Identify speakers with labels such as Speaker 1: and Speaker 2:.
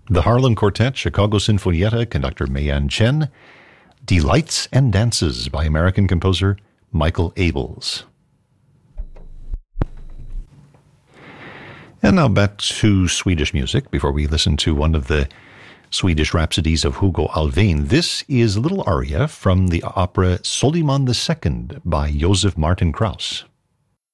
Speaker 1: The Harlem Quartet, Chicago Sinfonietta, conductor Mayan Chen. Delights and Dances by American composer Michael Abels. And now back to Swedish music before we listen to one of the Swedish rhapsodies of Hugo Alfvén. This is a little aria from the opera Soliman II by Joseph Martin Krauss.